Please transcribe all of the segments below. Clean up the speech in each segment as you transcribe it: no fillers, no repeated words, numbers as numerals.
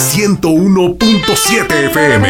101.7 FM.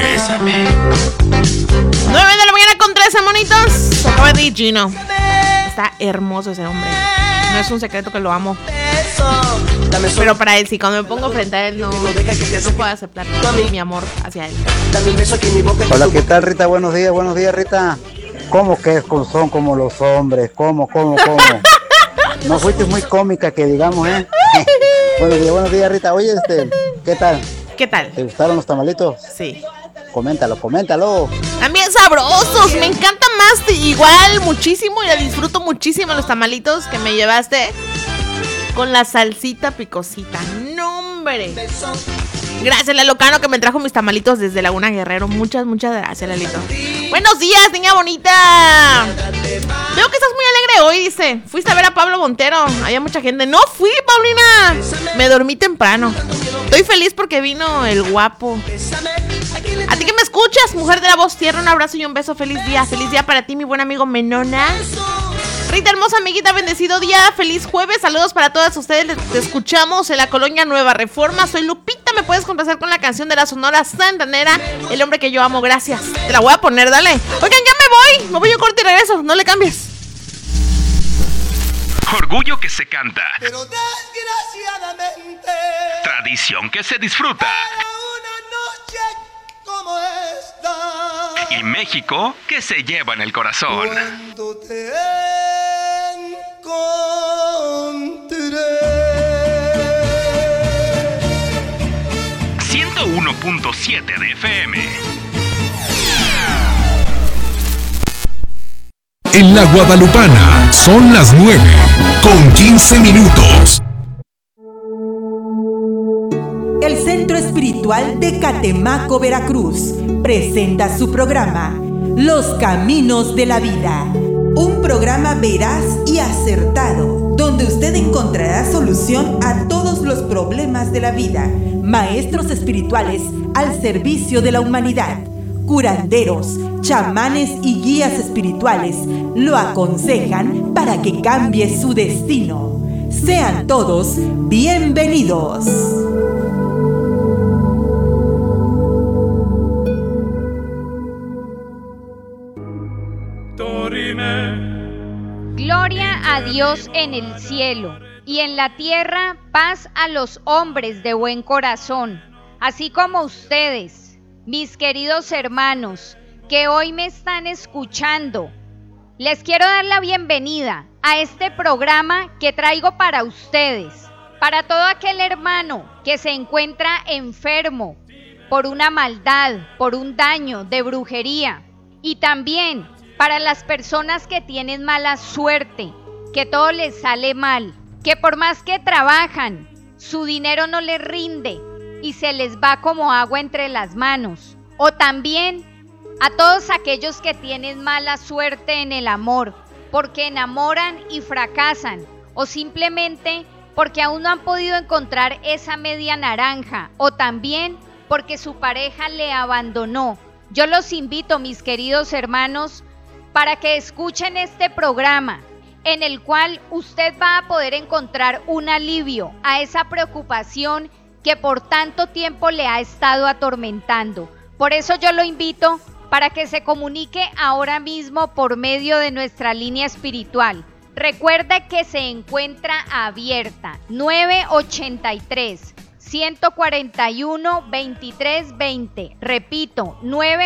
9 de la mañana con 13 monitos. Acaba de ir Gino. Está hermoso ese hombre. No es un secreto que lo amo. Pero para él sí, cuando me pongo frente a él no puedo aceptar mi amor hacia él. Hola, ¿qué tal, Rita? Buenos días, Rita. ¿Cómo que son como los hombres? ¿Cómo? No fuiste muy cómica, que digamos, ¿eh? Buenos días, Rita. Oye, ¿qué tal? ¿Qué tal? ¿Te gustaron los tamalitos? Sí. Coméntalo. También sabrosos, me encantan más, igual muchísimo, y disfruto muchísimo los tamalitos que me llevaste con la salsita picosita. ¡No, hombre! Gracias, Lalo Cano, que me trajo mis tamalitos desde Laguna Guerrero. Muchas gracias, Lalito. Buenos días, niña bonita. Veo que estás muy alegre hoy, dice. Fuiste a ver a Pablo Montero. Había mucha gente. No fui, Paulina. Me dormí temprano. Estoy feliz porque vino el guapo. A ti que me escuchas, mujer de la voz tierra, un abrazo y un beso. Feliz día para ti, mi buen amigo Menona. Rita hermosa, amiguita, bendecido día, feliz jueves, saludos para todas ustedes. Te escuchamos en la colonia Nueva Reforma. Soy Lupita, me puedes complacer con la canción de la Sonora Santanera, El hombre que yo amo. Gracias, te la voy a poner, dale. Oigan, ya me voy a corte y regreso, no le cambies. Orgullo que se canta, pero desgraciadamente, tradición que se disfruta, para una noche como esta, y México que se lleva en el corazón. Cuando te encontré. 101.7 de FM. En la Guadalupana son las 9:15. El Centro Espiritual de Catemaco, Veracruz, presenta su programa Los Caminos de la Vida. Un programa veraz y acertado, donde usted encontrará solución a todos los problemas de la vida. Maestros espirituales al servicio de la humanidad. Curanderos, chamanes y guías espirituales lo aconsejan para que cambie su destino. Sean todos bienvenidos. Gloria a Dios en el cielo, y en la tierra paz a los hombres de buen corazón, así como ustedes, mis queridos hermanos, que hoy me están escuchando. Les quiero dar la bienvenida a este programa que traigo para ustedes, para todo aquel hermano que se encuentra enfermo por una maldad, por un daño de brujería, y también para las personas que tienen mala suerte, que todo les sale mal, que por más que trabajan, su dinero no les rinde y se les va como agua entre las manos. O también a todos aquellos que tienen mala suerte en el amor, porque enamoran y fracasan, o simplemente porque aún no han podido encontrar esa media naranja, o también porque su pareja le abandonó. Yo los invito, mis queridos hermanos, para que escuchen este programa, en el cual usted va a poder encontrar un alivio a esa preocupación que por tanto tiempo le ha estado atormentando. Por eso yo lo invito para que se comunique ahora mismo por medio de nuestra línea espiritual. Recuerde que se encuentra abierta, 983-141-2320. Repito,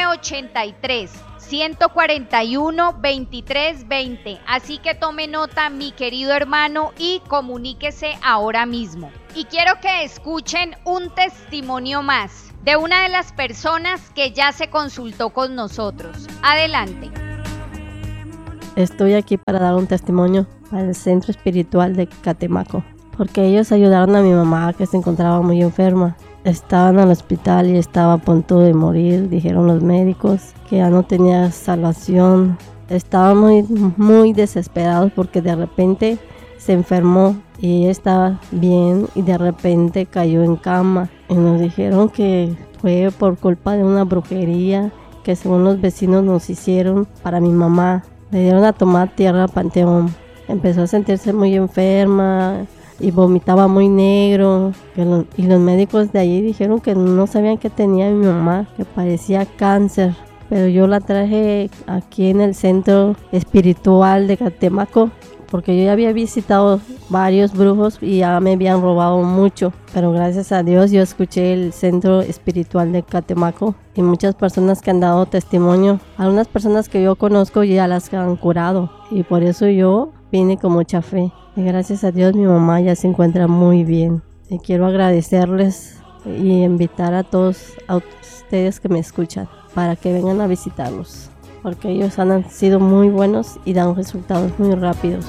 983-141-2320. Así que tome nota, mi querido hermano, y comuníquese ahora mismo. Y quiero que escuchen un testimonio más de una de las personas que ya se consultó con nosotros. Adelante. Estoy aquí para dar un testimonio al Centro Espiritual de Catemaco, porque ellos ayudaron a mi mamá, que se encontraba muy enferma. Estaba en el hospital y estaba a punto de morir, dijeron los médicos, que ya no tenía salvación. Estaban muy desesperados porque de repente se enfermó y ella estaba bien y de repente cayó en cama. Y nos dijeron que fue por culpa de una brujería que según los vecinos nos hicieron para mi mamá. Le dieron a tomar tierra al panteón. Empezó a sentirse muy enferma, y vomitaba muy negro. Y los médicos de allí dijeron que no sabían qué tenía mi mamá, que parecía cáncer. Pero yo la traje aquí en el centro espiritual de Catemaco, porque yo ya había visitado varios brujos y ya me habían robado mucho. Pero gracias a Dios yo escuché el centro espiritual de Catemaco y muchas personas que han dado testimonio. Algunas personas que yo conozco ya las han curado y por eso yo vine con mucha fe. Y gracias a Dios mi mamá ya se encuentra muy bien. Y quiero agradecerles y invitar a todos a ustedes que me escuchan para que vengan a visitarlos, porque ellos han sido muy buenos y dan resultados muy rápidos.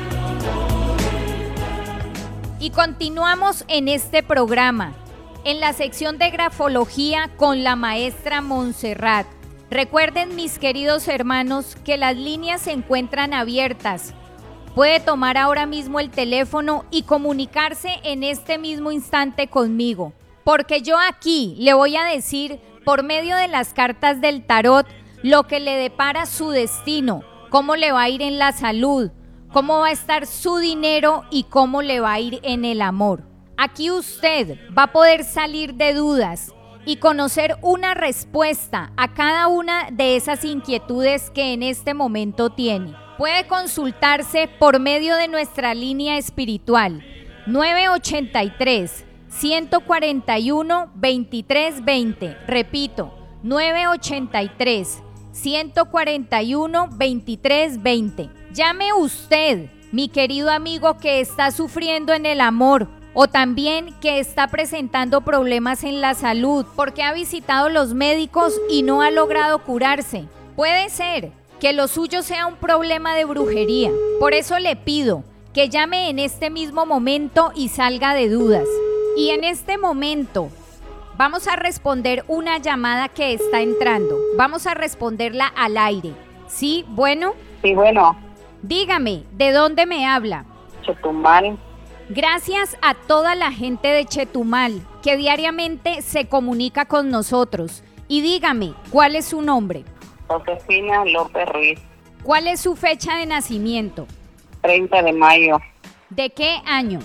Y continuamos en este programa, en la sección de grafología con la maestra Montserrat. Recuerden, mis queridos hermanos, que las líneas se encuentran abiertas. Puede tomar ahora mismo el teléfono y comunicarse en este mismo instante conmigo, porque yo aquí le voy a decir por medio de las cartas del tarot lo que le depara su destino, cómo le va a ir en la salud, cómo va a estar su dinero y cómo le va a ir en el amor. Aquí usted va a poder salir de dudas y conocer una respuesta a cada una de esas inquietudes que en este momento tiene. Puede consultarse por medio de nuestra línea espiritual 983-141-2320. Repito, 983-141-2320. Llame usted, mi querido amigo que está sufriendo en el amor o también que está presentando problemas en la salud porque ha visitado los médicos y no ha logrado curarse. Puede ser que lo suyo sea un problema de brujería. Por eso le pido que llame en este mismo momento y salga de dudas. Y en este momento vamos a responder una llamada que está entrando. Vamos a responderla al aire. ¿Sí? ¿Bueno? Sí, bueno. Dígame, ¿de dónde me habla? Chetumal. Gracias a toda la gente de Chetumal que diariamente se comunica con nosotros. Y dígame, ¿cuál es su nombre? Josefina López Ruiz. ¿Cuál es su fecha de nacimiento? 30 de mayo. ¿De qué año?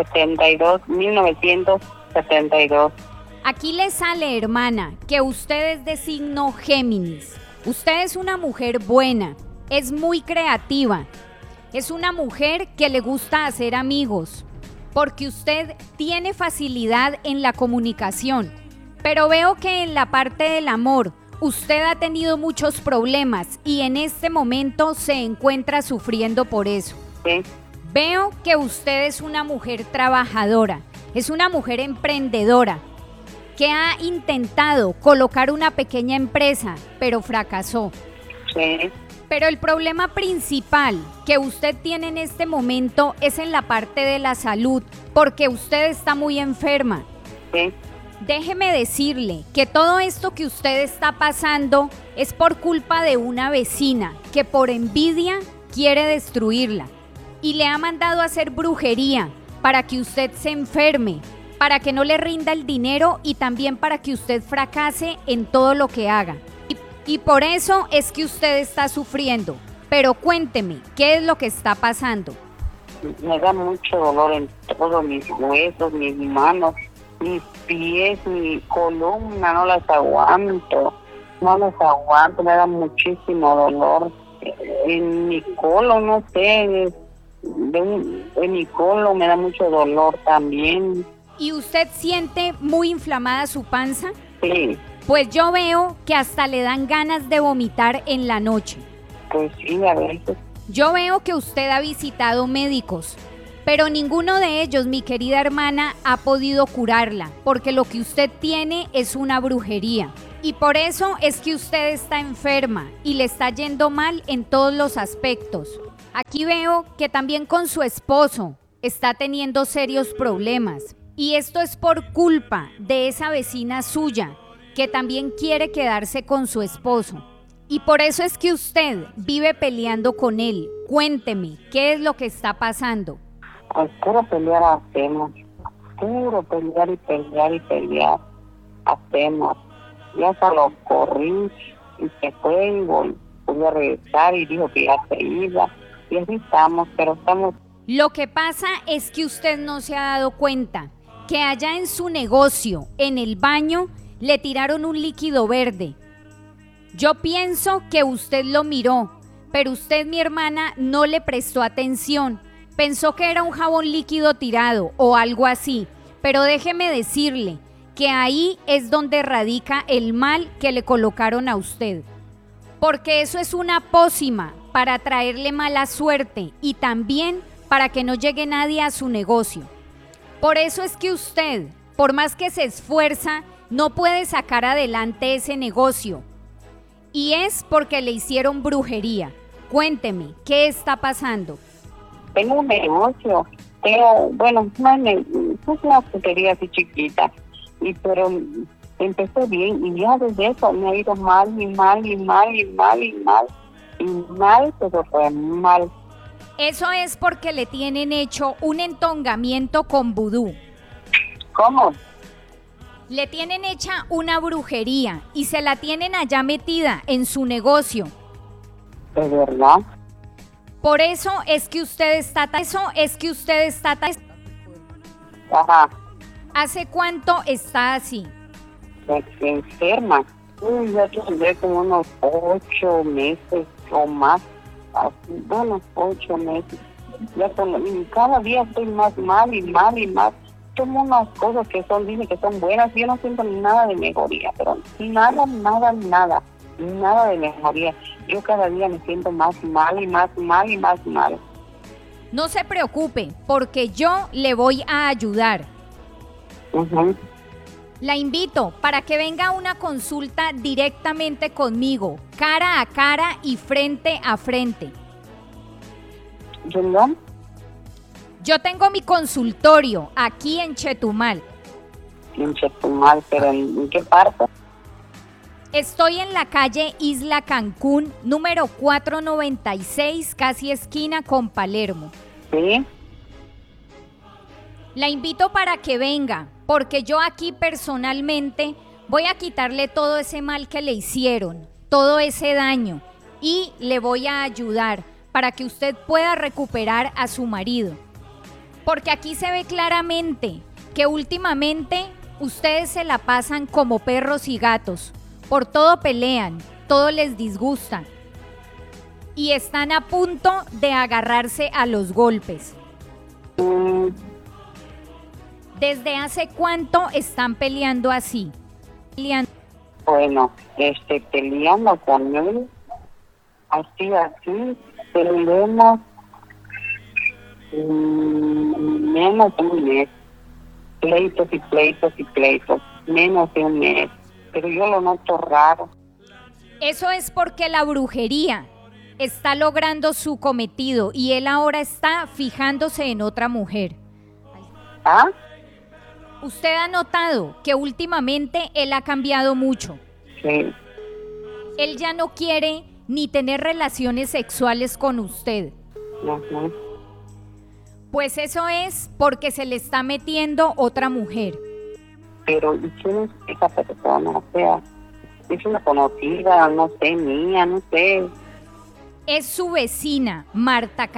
1972. Aquí le sale, hermana, que usted es de signo Géminis. Usted es una mujer buena, es muy creativa. Es una mujer que le gusta hacer amigos, porque usted tiene facilidad en la comunicación. Pero veo que en la parte del amor, usted ha tenido muchos problemas y en este momento se encuentra sufriendo por eso. Sí. Veo que usted es una mujer trabajadora, es una mujer emprendedora, que ha intentado colocar una pequeña empresa, pero fracasó. Sí. Pero el problema principal que usted tiene en este momento es en la parte de la salud, porque usted está muy enferma. Sí. Déjeme decirle que todo esto que usted está pasando es por culpa de una vecina que por envidia quiere destruirla y le ha mandado a hacer brujería para que usted se enferme, para que no le rinda el dinero y también para que usted fracase en todo lo que haga. Y por eso es que usted está sufriendo. Pero cuénteme, ¿qué es lo que está pasando? Me da mucho dolor en todos mis huesos, mis manos, mis pies, mi columna, no las aguanto, me da muchísimo dolor. En mi colon, no sé, en mi colon me da mucho dolor también. ¿Y usted siente muy inflamada su panza? Sí. Pues yo veo que hasta le dan ganas de vomitar en la noche. Pues sí, a veces. Yo veo que usted ha visitado médicos, pero ninguno de ellos, mi querida hermana, ha podido curarla, porque lo que usted tiene es una brujería. Y por eso es que usted está enferma y le está yendo mal en todos los aspectos. Aquí veo que también con su esposo está teniendo serios problemas. Y esto es por culpa de esa vecina suya, que también quiere quedarse con su esposo. Y por eso es que usted vive peleando con él. Cuénteme, ¿qué es lo que está pasando? Pues puro pelear hacemos. Puro pelear y pelear hacemos. Ya hasta lo corrí y se fue y volvió a regresar y dijo que ya se iba. Y así estamos, pero estamos Lo que pasa es que usted no se ha dado cuenta que allá en su negocio, en el baño, le tiraron un líquido verde. Yo pienso que usted lo miró, pero usted, mi hermana, no le prestó atención. Pensó que era un jabón líquido tirado o algo así, pero déjeme decirle que ahí es donde radica el mal que le colocaron a usted. Porque eso es una pócima para traerle mala suerte y también para que no llegue nadie a su negocio. Por eso es que usted, por más que se esfuerza, no puede sacar adelante ese negocio. Y es porque le hicieron brujería. Cuénteme, ¿qué está pasando? Tengo un negocio, es una frutería así chiquita, pero empecé bien y ya desde eso me ha ido mal, pero fue mal. Eso es porque le tienen hecho un entongamiento con vudú. ¿Cómo? Le tienen hecha una brujería y se la tienen allá metida en su negocio. ¿De verdad? Por eso es que usted está... Ajá. ¿Hace cuánto está así? Enferma. Ya tendré como unos 8 meses o más. 8 meses. Ya cada día estoy más mal. Tomo unas cosas que dicen que son buenas. Yo no siento nada de mejoría, pero nada de mejoría. Yo cada día me siento más mal. No se preocupe, porque yo le voy a ayudar. Uh-huh. La invito para que venga a una consulta directamente conmigo, cara a cara y frente a frente. ¿Dónde? Yo tengo mi consultorio aquí en Chetumal. En Chetumal, pero ¿en qué parte? Estoy en la calle Isla Cancún, número 496, casi esquina con Palermo. Sí. La invito para que venga, porque yo aquí personalmente voy a quitarle todo ese mal que le hicieron, todo ese daño, y le voy a ayudar para que usted pueda recuperar a su marido. Porque aquí se ve claramente que últimamente ustedes se la pasan como perros y gatos. Por todo pelean, todo les disgusta y están a punto de agarrarse a los golpes. ¿Desde hace cuánto están peleando así? Bueno, peleando con él, así, peleamos menos de un mes. Pleitos, menos de un mes. Pero yo lo noto raro. Eso es porque la brujería está logrando su cometido y él ahora está fijándose en otra mujer. ¿Ah? Usted ha notado que últimamente él ha cambiado mucho. Sí. Él ya no quiere ni tener relaciones sexuales con usted. Uh-huh. Pues eso es porque se le está metiendo otra mujer. Pero ¿y quién es esa persona? O sea, es una conocida, no sé, mía, no sé. Es su vecina, Marta.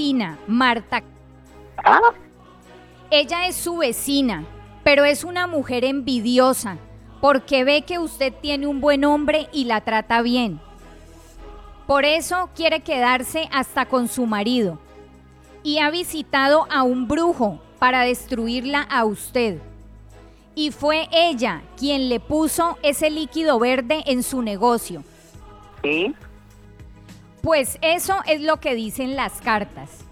¿Ah? Ella es su vecina, pero es una mujer envidiosa, porque ve que usted tiene un buen hombre y la trata bien. Por eso quiere quedarse hasta con su marido. Y ha visitado a un brujo para destruirla a usted. Y fue ella quien le puso ese líquido verde en su negocio. ¿Sí? Pues eso es lo que dicen las cartas.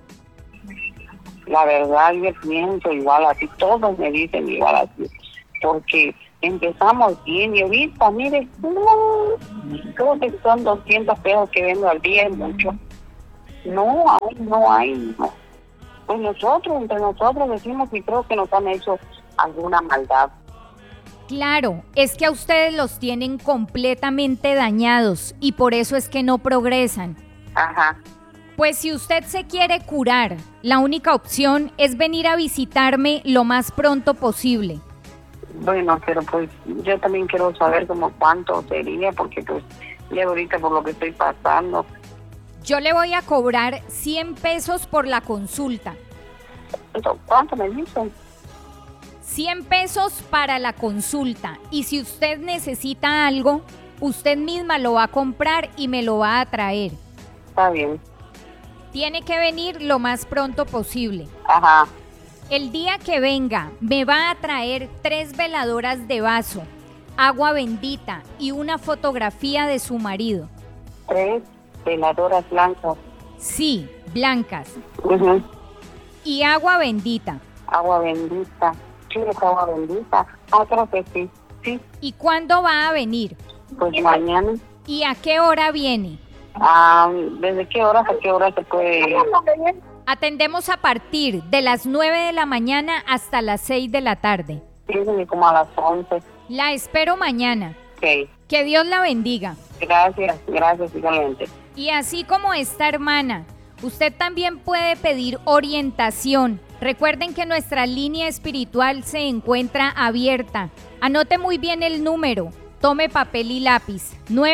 La verdad, yo pienso igual así, todos me dicen igual así, porque empezamos bien y ahorita, mire, creo que son 200 pesos que vendo al día, es mucho. No hay. Pues entre nosotros decimos que creo que nos han hecho alguna maldad. Claro, es que a ustedes los tienen completamente dañados y por eso es que no progresan. Ajá. Pues si usted se quiere curar, la única opción es venir a visitarme lo más pronto posible. Bueno, pero pues yo también quiero saber como cuánto sería, porque pues ya ahorita por lo que estoy pasando. Yo le voy a cobrar 100 pesos por la consulta. ¿Cuánto me dicen? 100 pesos para la consulta. Y si usted necesita algo, usted misma lo va a comprar y me lo va a traer. Está bien. Tiene que venir lo más pronto posible. Ajá. El día que venga, me va a traer 3 veladoras de vaso, agua bendita y una fotografía de su marido. 3 veladoras blancas. Sí, blancas. Uh-huh. Y agua bendita. Agua bendita. Sí, es agua bendita. Creo que sí. Sí. ¿Y cuándo va a venir? Pues mañana. ¿Y a qué hora viene? ¿Desde qué hora hasta qué hora se puede? Atendemos a partir de las 9 de la mañana hasta las 6 de la tarde. Sí, como a las 11. La espero mañana. Ok. Que Dios la bendiga. Gracias igualmente. Y así como esta hermana, usted también puede pedir orientación. Recuerden que nuestra línea espiritual se encuentra abierta. Anote muy bien el número. Tome papel y lápiz.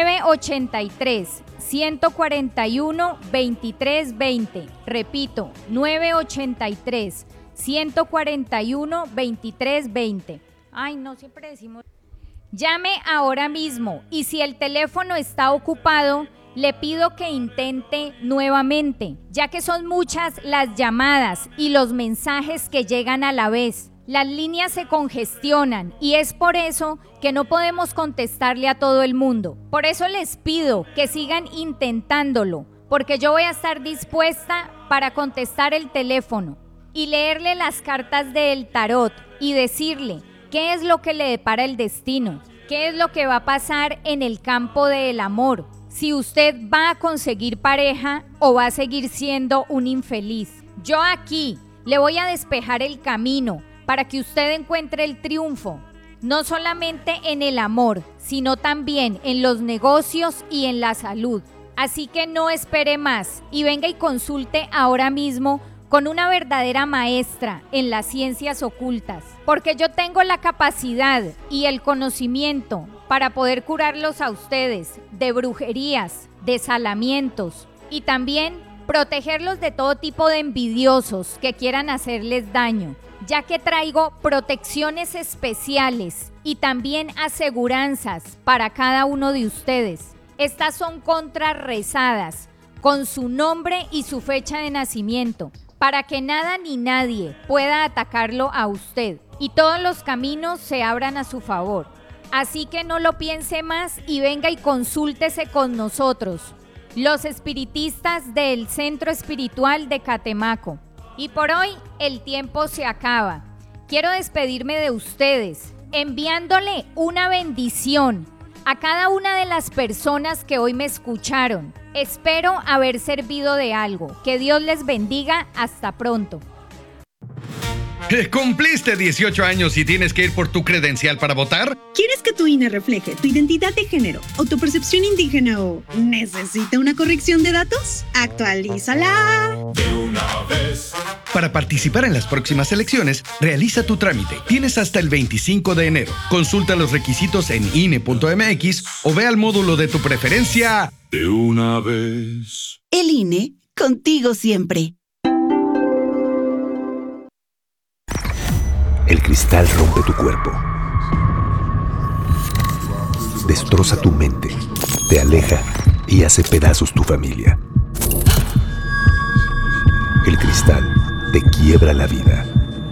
983-141-2320. Repito, 983-141-2320. Ay, no, siempre decimos. Llame ahora mismo y si el teléfono está ocupado, le pido que intente nuevamente, ya que son muchas las llamadas y los mensajes que llegan a la vez. Las líneas se congestionan y es por eso que no podemos contestarle a todo el mundo. Por eso les pido que sigan intentándolo, porque yo voy a estar dispuesta para contestar el teléfono y leerle las cartas del tarot y decirle qué es lo que le depara el destino, qué es lo que va a pasar en el campo del amor, si usted va a conseguir pareja o va a seguir siendo un infeliz. Yo aquí le voy a despejar el camino para que usted encuentre el triunfo, no solamente en el amor, sino también en los negocios y en la salud. Así que no espere más y venga y consulte ahora mismo con una verdadera maestra en las ciencias ocultas, porque yo tengo la capacidad y el conocimiento para poder curarlos a ustedes de brujerías, de salamientos y también protegerlos de todo tipo de envidiosos que quieran hacerles daño, ya que traigo protecciones especiales y también aseguranzas para cada uno de ustedes. Estas son contrarrezadas con su nombre y su fecha de nacimiento, para que nada ni nadie pueda atacarlo a usted y todos los caminos se abran a su favor. Así que no lo piense más y venga y consúltese con nosotros, los espiritistas del Centro Espiritual de Catemaco. Y por hoy el tiempo se acaba. Quiero despedirme de ustedes enviándole una bendición a cada una de las personas que hoy me escucharon. Espero haber servido de algo. Que Dios les bendiga. Hasta pronto. ¿Cumpliste 18 años y tienes que ir por tu credencial para votar? ¿Quieres que tu INE refleje tu identidad de género o tu percepción indígena o necesita una corrección de datos? ¡Actualízala! De una vez. Para participar en las próximas elecciones, realiza tu trámite. Tienes hasta el 25 de enero. Consulta los requisitos en INE.mx o ve al módulo de tu preferencia. De una vez. El INE, contigo siempre. El cristal rompe tu cuerpo. Destroza tu mente. Te aleja y hace pedazos tu familia. El cristal te quiebra la vida.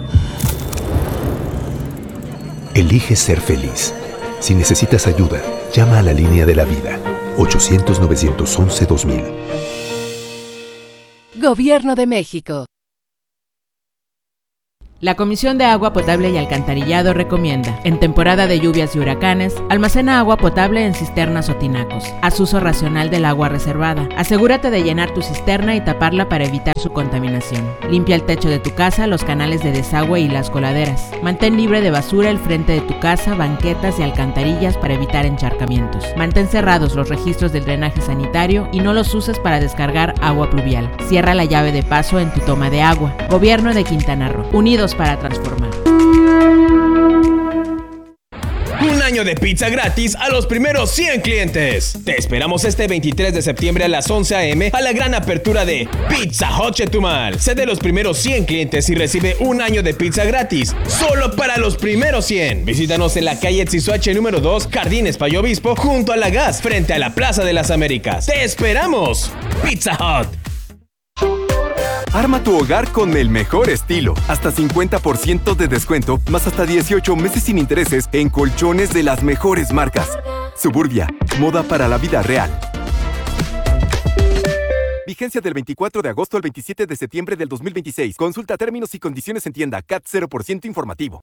Elige ser feliz. Si necesitas ayuda, llama a la línea de la vida. 800-911-2000. Gobierno de México. La Comisión de Agua Potable y Alcantarillado recomienda, en temporada de lluvias y huracanes, almacena agua potable en cisternas o tinacos. Haz uso racional del agua reservada. Asegúrate de llenar tu cisterna y taparla para evitar su contaminación. Limpia el techo de tu casa, los canales de desagüe y las coladeras. Mantén libre de basura el frente de tu casa, banquetas y alcantarillas para evitar encharcamientos. Mantén cerrados los registros del drenaje sanitario y no los uses para descargar agua pluvial. Cierra la llave de paso en tu toma de agua. Gobierno de Quintana Roo. Unidos para transformar. Una año de pizza gratis a los primeros 100 clientes. Te esperamos este 23 de septiembre a las 11 a.m. a la gran apertura de Pizza Hut Chetumal. Sé de los primeros 100 clientes y recibe un año de pizza gratis, solo para los primeros 100. Visítanos en la calle Tzizuache número 2, Jardín España Obispo, junto a la Gas, frente a la Plaza de las Américas. ¡Te esperamos! Pizza Hut. Arma tu hogar con el mejor estilo. Hasta 50% de descuento, más hasta 18 meses sin intereses en colchones de las mejores marcas. Suburbia, moda para la vida real. Vigencia del 24 de agosto al 27 de septiembre del 2026. Consulta términos y condiciones en tienda. CAT 0% informativo.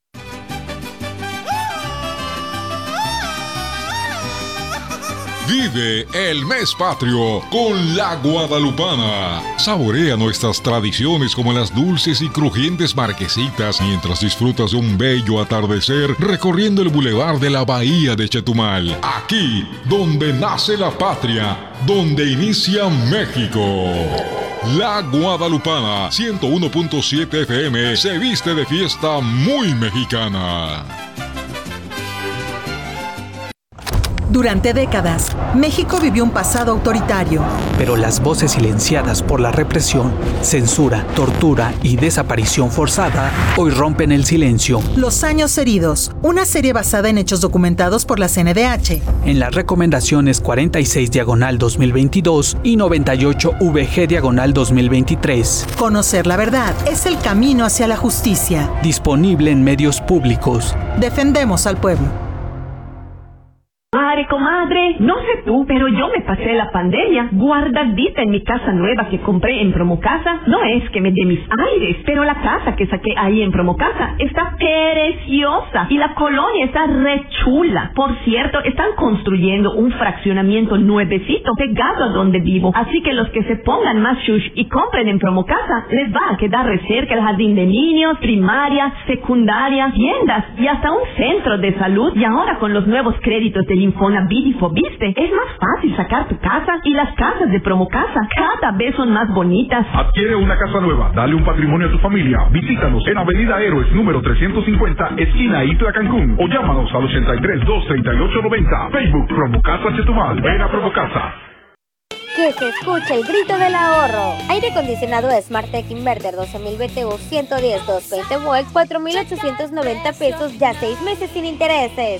Vive el mes patrio con la Guadalupana. Saborea nuestras tradiciones como las dulces y crujientes marquesitas mientras disfrutas de un bello atardecer recorriendo el bulevar de la Bahía de Chetumal. Aquí, donde nace la patria, donde inicia México. La Guadalupana 101.7 FM se viste de fiesta muy mexicana. Durante décadas, México vivió un pasado autoritario. Pero las voces silenciadas por la represión, censura, tortura y desaparición forzada hoy rompen el silencio. Los años heridos, una serie basada en hechos documentados por la CNDH. En las recomendaciones 46/2022 y 98/VG/2023. Conocer la verdad es el camino hacia la justicia. Disponible en medios públicos. Defendemos al pueblo. Madre, comadre, no sé tú, pero yo me pasé la pandemia guardadita en mi casa nueva que compré en Promocasa. No es que me dé mis aires, pero la casa que saqué ahí en Promocasa está preciosa y la colonia está re chula. Por cierto, están construyendo un fraccionamiento nuevecito pegado a donde vivo. Así que los que se pongan más shush y compren en Promocasa, les va a quedar re cerca el jardín de niños, primaria, secundaria, tiendas y hasta un centro de salud. Y ahora con los nuevos créditos del Infonavit y Fobiste, es más fácil sacar tu casa y las casas de Promocasa cada vez son más bonitas. Adquiere una casa nueva, dale un patrimonio a tu familia. Visítanos en Avenida Héroes número 350, esquina Itla Cancún, o llámanos al 83-238-90. Facebook Promocasa Chetumal. Ven a Promocasa. Que se escuche el grito del ahorro. Aire acondicionado Smartec Inverter 12.000 BTU 110 220 volts, 4,890 pesos, ya 6 meses sin intereses.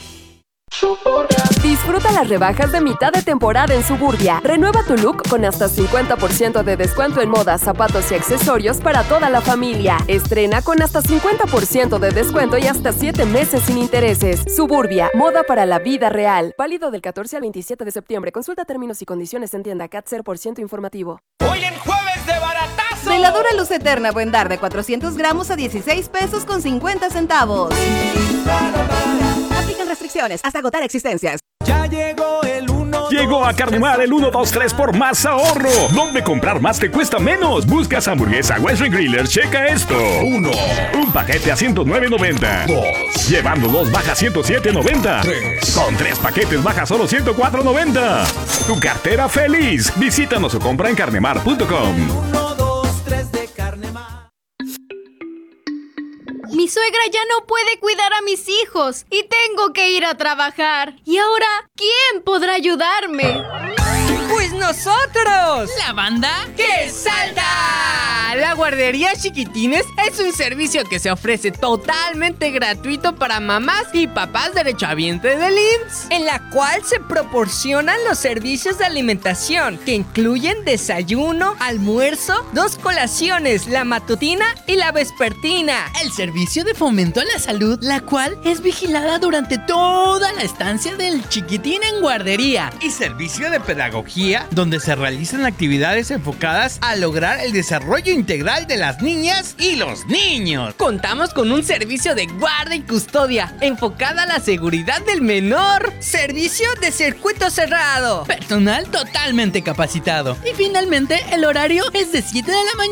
Disfruta las rebajas de mitad de temporada en Suburbia. Renueva tu look con hasta 50% de descuento en moda, zapatos y accesorios para toda la familia. Estrena con hasta 50% de descuento y hasta 7 meses sin intereses. Suburbia, moda para la vida real. Válido del 14 al 27 de septiembre. Consulta términos y condiciones en tienda. CAT 0% informativo. Hoy en Jueves de Baratazo. Veladora Luz Eterna Buen Dar de 400 gramos a 16 pesos con 50 centavos. Aplican restricciones hasta agotar existencias. Ya llegó el 1. Llegó a Carnemar el 1-2-3 por más ahorro. ¿Dónde comprar más te cuesta menos? Buscas hamburguesa Western Griller, checa esto. 1. Un paquete a $109.90. 2. Llevando 2 baja $107.90. 3. Con 3 paquetes baja solo $104.90. Tu cartera feliz. Visítanos o compra en carnemar.com. 1, 2, 3 de Carnemar. Mi suegra ya no puede cuidar a mis hijos y tengo que ir a trabajar. ¿Y ahora quién podrá ayudarme? ¡Pues nosotros! ¿La banda? ¡Que salta! La guardería Chiquitines es un servicio que se ofrece totalmente gratuito para mamás y papás derechohabientes del IMSS, en la cual se proporcionan los servicios de alimentación que incluyen desayuno, almuerzo, 2 colaciones, la matutina y la vespertina. El servicio de fomento a la salud, la cual es vigilada durante toda la estancia del chiquitín en guardería. Y servicio de pedagogía, donde se realizan actividades enfocadas a lograr el desarrollo integral de las niñas y los niños. Contamos con un servicio de guarda y custodia enfocada a la seguridad del menor. Servicio de circuito cerrado. Personal totalmente capacitado. Y finalmente, el horario es de 7 de la mañana